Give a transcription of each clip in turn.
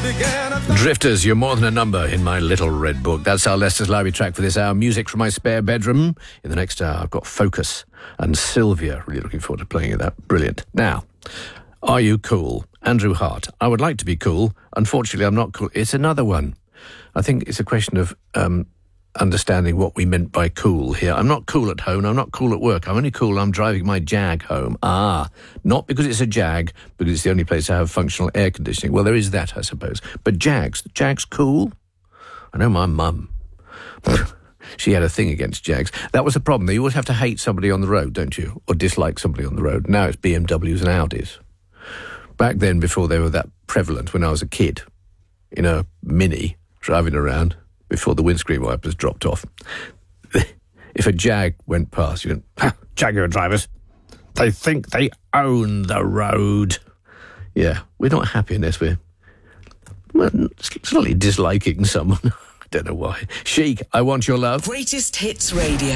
Drifters, you're more than a number in my little red book. That's our Leicester's Library track for this hour. Music from my spare bedroom. In the next hour, I've got Focus and Sylvia. Really looking forward to playing that. Brilliant. Now, are you cool? Andrew Hart. I would like to be cool. Unfortunately, I'm not cool. It's another one. I think it's a question of understanding what we meant by cool here. I'm not cool at home. I'm not cool at work. I'm only cool when I'm driving my Jag home. Not because it's a Jag, because it's the only place I have functional air conditioning. Well, there is that, I suppose. But Jags cool? I know my mum. She had a thing against Jags. That was the problem. You always have to hate somebody on the road, don't you? Or dislike somebody on the road. Now it's BMWs and Audis. Back then, before they were that prevalent, when I was a kid, in a Mini, driving around, before the windscreen wipers dropped off. If a Jag went past, you went, Jaguar drivers, they think they own the road. Yeah, we're not happy unless we're slightly disliking someone. I don't know why. Chic, I Want Your Love. Greatest Hits Radio.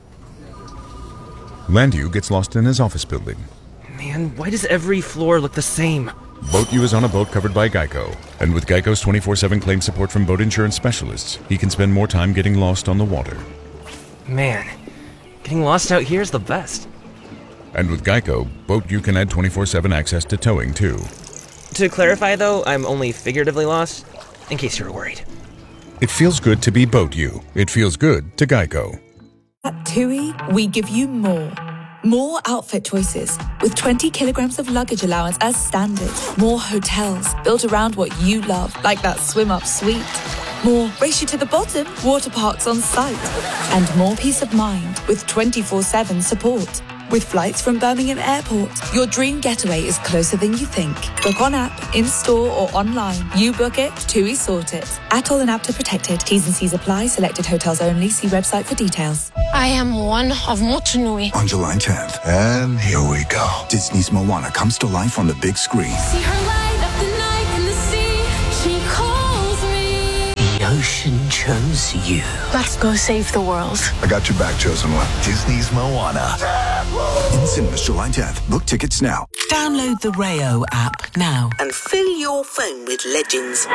Landu gets lost in his office building. Man, why does every floor look the same? Boat U is on a boat covered by Geico. And with Geico's 24/7 claim support from boat insurance specialists, he can spend more time getting lost on the water. Man, getting lost out here is the best. And with Geico, Boat U can add 24/7 access to towing, too. To clarify, though, I'm only figuratively lost, in case you were worried. It feels good to be Boat U. It feels good to Geico. At TUI, we give you more. More outfit choices, with 20 kilograms of luggage allowance as standard. More hotels, built around what you love, like that swim-up suite. More race you to the bottom, water parks on site. And more peace of mind, with 24/7 support. With flights from Birmingham Airport, your dream getaway is closer than you think. Book on app, in-store or online. You book it, TUI sort it. Atoll and APTA protected. T's and C's apply. Selected hotels only. See website for details. I am one of Motunui. On July 10th, and here we go. Disney's Moana comes to life on the big screen. See her light up the night in the sea. She calls me. The ocean chose you. Let's go save the world. I got your back, Chosen One. Disney's Moana. In cinemas July 10th. Book tickets now. Download the Rayo app now and fill your phone with legends.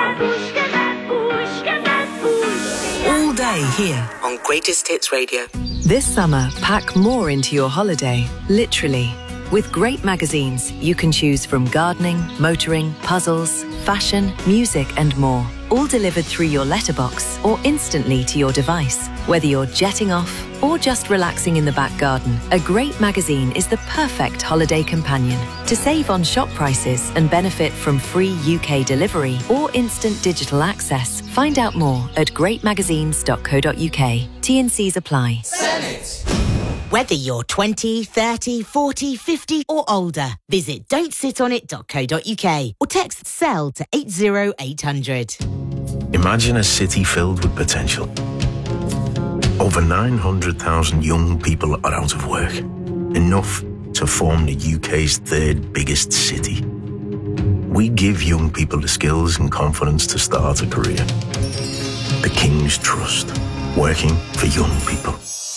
All day here on Greatest Hits Radio. This summer, pack more into your holiday, literally. With great magazines, you can choose from gardening, motoring, puzzles, fashion, music and more. All delivered through your letterbox or instantly to your device. Whether you're jetting off or just relaxing in the back garden, a great magazine is the perfect holiday companion. To save on shop prices and benefit from free UK delivery or instant digital access, find out more at greatmagazines.co.uk. T&Cs apply. Whether you're 20, 30, 40, 50 or older, visit don'tsitonit.co.uk or text SELL to 80800. Imagine a city filled with potential. Over 900,000 young people are out of work, enough to form the UK's third biggest city. We give young people the skills and confidence to start a career. The King's Trust, working for young people.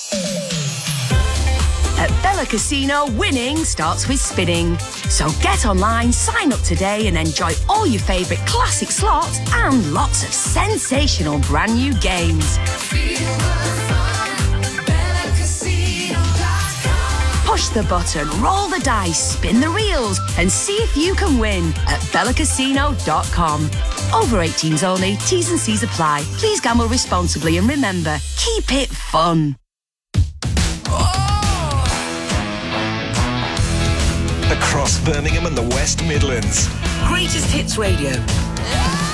At Bella Casino, winning starts with spinning. So get online, sign up today and enjoy all your favourite classic slots and lots of sensational brand new games. Push the button, roll the dice, spin the reels and see if you can win at bellacasino.com. Over 18s only, T's and C's apply. Please gamble responsibly and remember, keep it fun. Across Birmingham and the West Midlands. Greatest Hits Radio.